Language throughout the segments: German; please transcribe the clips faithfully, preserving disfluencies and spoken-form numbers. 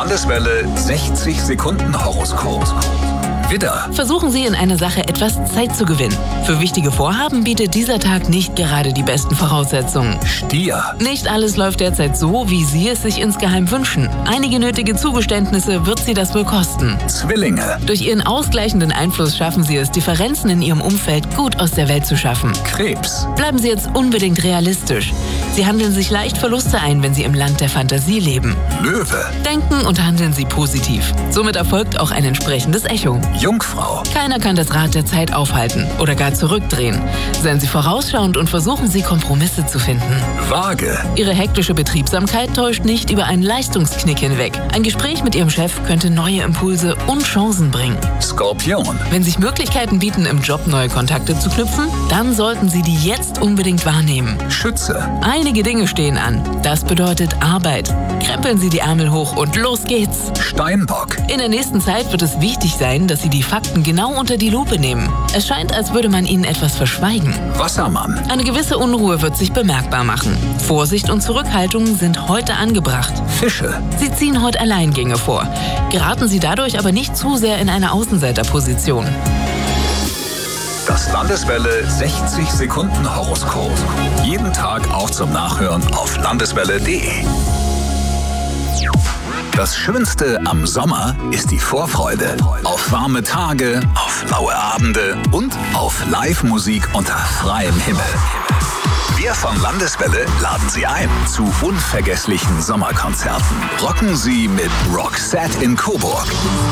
Landeswelle sechzig Sekunden Horoskop. Widder. Versuchen Sie in einer Sache etwas Zeit zu gewinnen. Für wichtige Vorhaben bietet dieser Tag nicht gerade die besten Voraussetzungen. Stier. Nicht alles läuft derzeit so, wie Sie es sich insgeheim wünschen. Einige nötige Zugeständnisse wird Sie das wohl kosten. Zwillinge. Durch Ihren ausgleichenden Einfluss schaffen Sie es, Differenzen in Ihrem Umfeld gut aus der Welt zu schaffen. Krebs. Bleiben Sie jetzt unbedingt realistisch. Sie handeln sich leicht Verluste ein, wenn Sie im Land der Fantasie leben. Löwe. Denken und handeln Sie positiv. Somit erfolgt auch ein entsprechendes Echo. Jungfrau. Keiner kann das Rad der Zeit aufhalten oder gar zurückdrehen. Seien Sie vorausschauend und versuchen Sie, Kompromisse zu finden. Waage. Ihre hektische Betriebsamkeit täuscht nicht über einen Leistungsknick hinweg. Ein Gespräch mit Ihrem Chef könnte neue Impulse und Chancen bringen. Skorpion. Wenn sich Möglichkeiten bieten, im Job neue Kontakte zu knüpfen, dann sollten Sie die jetzt unbedingt wahrnehmen. Schütze. Einige Dinge stehen an. Das bedeutet Arbeit. Krempeln Sie die Ärmel hoch und los geht's. Steinbock. In der nächsten Zeit wird es wichtig sein, dass Sie die Fakten genau unter die Lupe nehmen. Es scheint, als würde man Ihnen etwas verschweigen. Wassermann. Eine gewisse Unruhe wird sich bemerkbar machen. Vorsicht und Zurückhaltung sind heute angebracht. Fische. Sie ziehen heute Alleingänge vor. Geraten Sie dadurch aber nicht zu sehr in eine Außenseiterposition. Das Landeswelle sechzig Sekunden Horoskop. Jeden Tag auch zum Nachhören auf landeswelle punkt de. Das Schönste am Sommer ist die Vorfreude auf warme Tage, auf laue Abende und auf Live-Musik unter freiem Himmel. Wir von Landeswelle laden Sie ein zu unvergesslichen Sommerkonzerten. Rocken Sie mit Roxette in Coburg.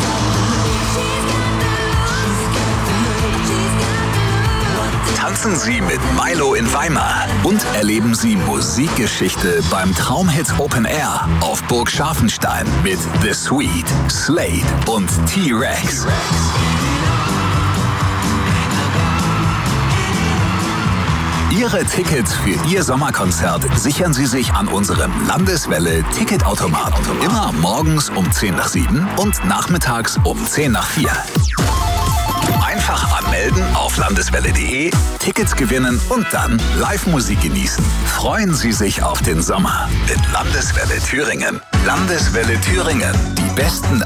Tanzen Sie mit Milo in Weimar und erleben Sie Musikgeschichte beim Traumhit Open Air auf Burg Scharfenstein mit The Sweet, Slade und T-Rex. Ihre Tickets für Ihr Sommerkonzert sichern Sie sich an unserem Landeswelle-Ticketautomaten. Immer morgens um zehn nach sieben und nachmittags um zehn nach vier. Einfach anmelden auf landeswelle punkt de, Tickets gewinnen und dann Live-Musik genießen. Freuen Sie sich auf den Sommer mit Landeswelle Thüringen. Landeswelle Thüringen. Die besten